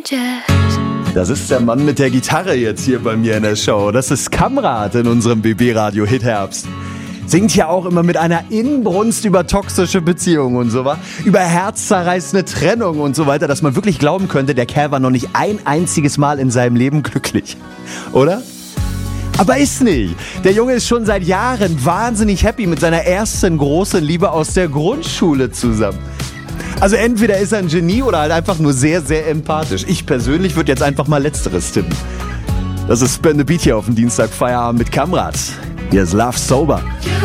Das ist der Mann mit der Gitarre jetzt hier bei mir in der Show. Das ist Kamrat in unserem BB-Radio Hit Herbst. Singt ja auch immer mit einer Inbrunst über toxische Beziehungen und so was. Über herzzerreißende Trennung und so weiter, dass man wirklich glauben könnte, der Kerl war noch nicht ein einziges Mal in seinem Leben glücklich. Oder? Aber ist nicht. Der Junge ist schon seit Jahren wahnsinnig happy mit seiner ersten großen Liebe aus der Grundschule zusammen. Also entweder ist er ein Genie oder halt einfach nur sehr, sehr empathisch. Ich persönlich würde jetzt einfach mal Letzteres tippen. Das ist Spin the Beat hier auf dem Dienstag Feierabend mit Kamrat. Hier ist Love Sober.